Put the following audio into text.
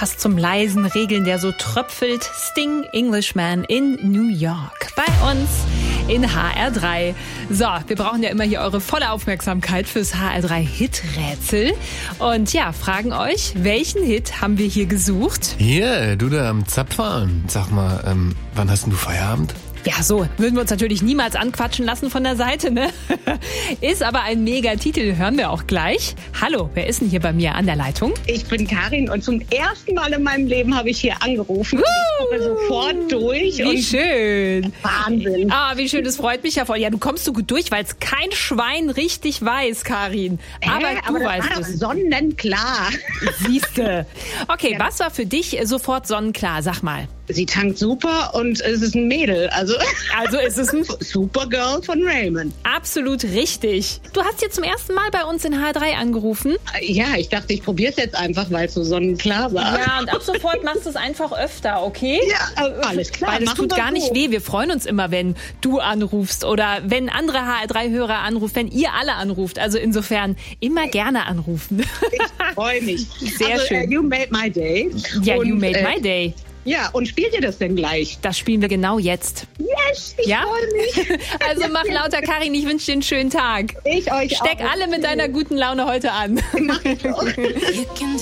fast zum leisen Regeln, der so tröpfelt. Sting, Englishman in New York. Bei uns in HR3. So, wir brauchen ja immer hier eure volle Aufmerksamkeit fürs HR3-Hit-Rätsel. Und ja, fragen euch, welchen Hit haben wir hier gesucht? Hier, du da am Zapfhahn. Sag mal, wann hast denn du Feierabend? Ja, so würden wir uns natürlich niemals anquatschen lassen von der Seite, ne? Ist aber ein Mega-Titel, hören wir auch gleich. Hallo, wer ist denn hier bei mir an der Leitung? Ich bin Karin und zum ersten Mal in meinem Leben habe ich hier angerufen. Ich komme sofort durch. Wie schön. Wahnsinn. Ah, wie schön, das freut mich ja voll. Ja, du kommst so gut durch, weil es kein Schwein richtig weiß, Karin. Aber du weißt das war es. doch sonnenklar. Siehste. Okay, was war für dich sofort sonnenklar? Sag mal. Sie tankt super und es ist ein Mädel. Also ist es ein Supergirl von Raymond. Absolut richtig. Du hast hier zum ersten Mal bei uns in H3 angerufen. Ja, ich dachte, ich probiere es jetzt einfach, weil es so sonnenklar war. Ja, und ab sofort machst du es einfach öfter, okay? Ja, alles klar. Weil es machen tut wir gar nicht so. weh. Wir freuen uns immer, wenn du anrufst oder wenn andere HR3-Hörer anrufen, wenn ihr alle anruft. Also insofern immer gerne anrufen. Ich freue mich. Sehr schön. You made my day. Ja, Und, you made my day. Ja, und spielt ihr das denn gleich? Das spielen wir genau jetzt. Yes, ich Ja? freue mich. Also mach lauter, Karin, ich wünsche dir einen schönen Tag. Ich euch Steck auch. alle mit deiner guten Laune heute an. Mach ich auch.